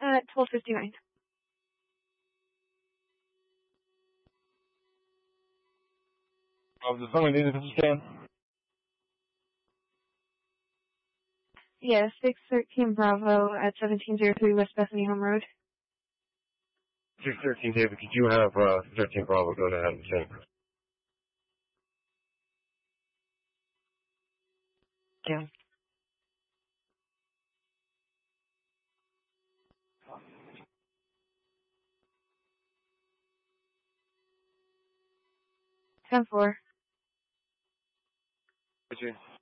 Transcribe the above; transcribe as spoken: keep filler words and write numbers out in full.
At twelve fifty-nine. Of the phone, if you can. Yeah, six thirteen Bravo at seventeen oh three West Bethany Home Road. six thirteen, David, could you have uh, thirteen Bravo go to Adam Chambers? Yeah. ten four. Would you?